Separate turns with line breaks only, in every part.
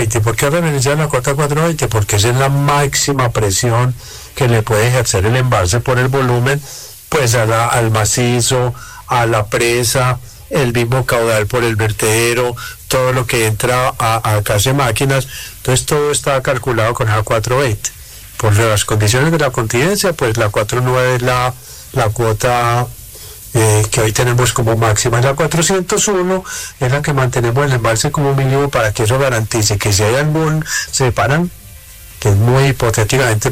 420. ¿Por qué referenciar la cota 420? Porque esa es la máxima presión que le puede ejercer el embalse por el volumen, pues al macizo, a la presa, el mismo caudal por el vertedero, todo lo que entra a casa de máquinas. Entonces todo está calculado con la 420. Por las condiciones de la contingencia, pues la 49 es la cuota que hoy tenemos como máxima. La 401 es la que mantenemos el embalse como mínimo para que eso garantice que si hay algún separan, que es muy hipotéticamente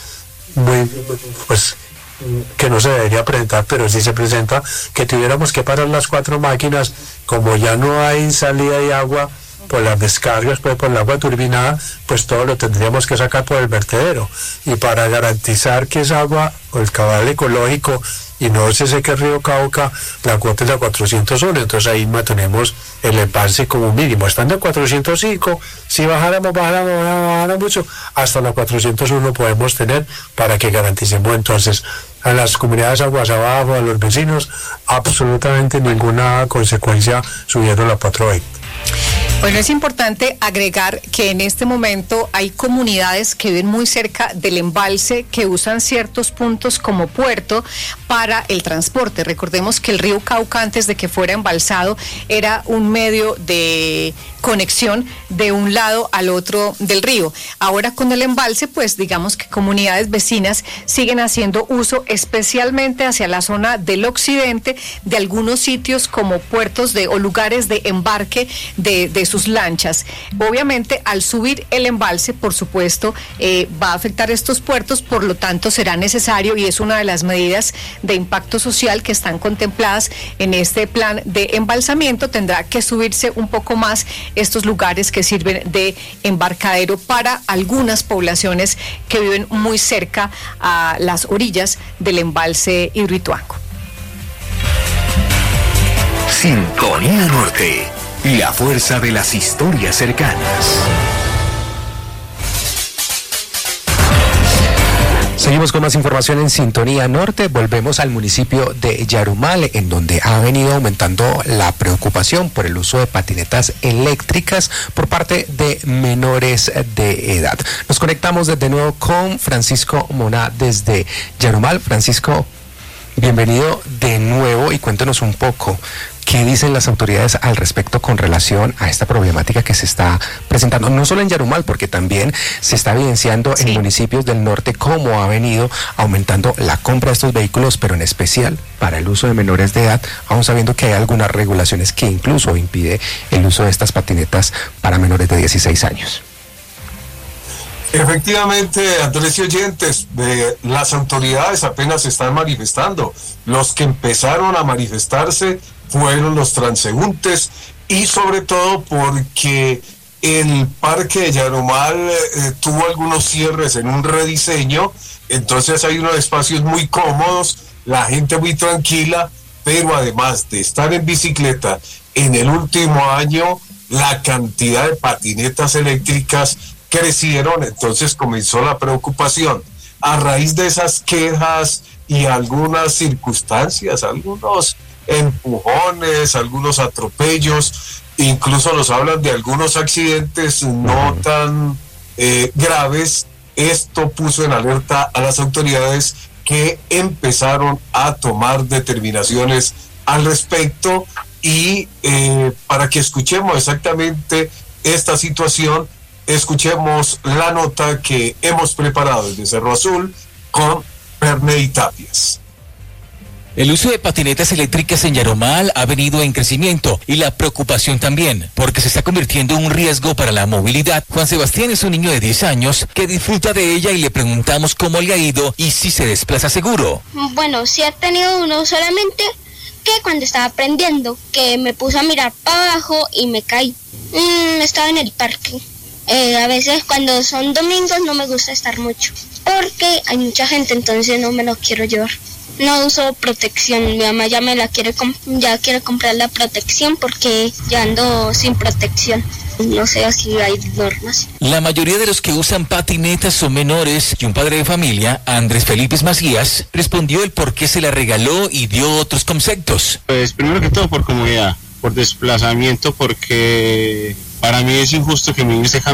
que no se debería presentar, pero sí se presenta, que tuviéramos que parar las 4 máquinas, como ya no hay salida de agua por las descargas, pues por el agua turbinada, pues todo lo tendríamos que sacar por el vertedero, y para garantizar que es agua o el caudal ecológico y no se seque el río Cauca, la cuota es la 401, entonces ahí mantenemos el embalse como mínimo, estando en 405, si bajáramos mucho, hasta la 401 podemos tener, para que garanticemos entonces a las comunidades aguas abajo, a los vecinos, absolutamente ninguna consecuencia subiendo la 420.
Bueno, es importante agregar que en este momento hay comunidades que viven muy cerca del embalse que usan ciertos puntos como puerto para el transporte. Recordemos que el río Cauca, antes de que fuera embalsado, era un medio de conexión de un lado al otro del río. Ahora con el embalse, pues digamos que comunidades vecinas siguen haciendo uso, especialmente hacia la zona del occidente, de algunos sitios como puertos o lugares de embarque de sus lanchas. Obviamente, al subir el embalse, por supuesto, va a afectar estos puertos, por lo tanto será necesario, y es una de las medidas de impacto social que están contempladas en este plan de embalsamiento, tendrá que subirse un poco más estos lugares que sirven de embarcadero para algunas poblaciones que viven muy cerca a las orillas del embalse Hidroituango.
Sintonía Norte, la fuerza de las historias cercanas.
Seguimos con más información en Sintonía Norte. Volvemos al municipio de Yarumal, en donde ha venido aumentando la preocupación por el uso de patinetas eléctricas por parte de menores de edad. Nos conectamos de nuevo con Francisco Moná desde Yarumal. Francisco, bienvenido de nuevo y cuéntanos un poco qué dicen las autoridades al respecto con relación a esta problemática que se está presentando, no solo en Yarumal, porque también se está evidenciando en municipios del norte cómo ha venido aumentando la compra de estos vehículos, pero en especial para el uso de menores de edad, aún sabiendo que hay algunas regulaciones que incluso impide el uso de estas patinetas para menores de 16 años.
Efectivamente, Andrés y oyentes, las autoridades apenas se están manifestando. Los que empezaron a manifestarse fueron los transeúntes, y sobre todo porque el parque de Yarumal tuvo algunos cierres en un rediseño, entonces hay unos espacios muy cómodos, la gente muy tranquila, pero además de estar en bicicleta, en el último año la cantidad de patinetas eléctricas crecieron, entonces comenzó la preocupación. A raíz de esas quejas y algunas circunstancias, algunos empujones, algunos atropellos, incluso nos hablan de algunos accidentes no tan graves, esto puso en alerta a las autoridades, que empezaron a tomar determinaciones al respecto, y para que escuchemos exactamente esta situación, escuchemos la nota que hemos preparado desde Cerro Azul con Perney Tapias.
El uso de patinetas eléctricas en Yarumal ha venido en crecimiento, y la preocupación también, porque se está convirtiendo en un riesgo para la movilidad. Juan Sebastián es un niño de 10 años que disfruta de ella, y le preguntamos cómo le ha ido y si se desplaza seguro.
Bueno, sí he tenido uno, solamente que cuando estaba aprendiendo, que me puse a mirar para abajo y me caí. Estaba en el parque. A veces cuando son domingos no me gusta estar mucho, porque hay mucha gente, entonces no me lo quiero llevar. No uso protección, mi mamá ya me la quiere comprar la protección, porque ya ando sin protección. No sé si hay normas.
La mayoría de los que usan patinetas son menores, y un padre de familia, Andrés Felipe Macías, respondió el por qué se la regaló y dio otros conceptos.
Pues primero que todo por comodidad, por desplazamiento, porque para mí es injusto que mi niño esté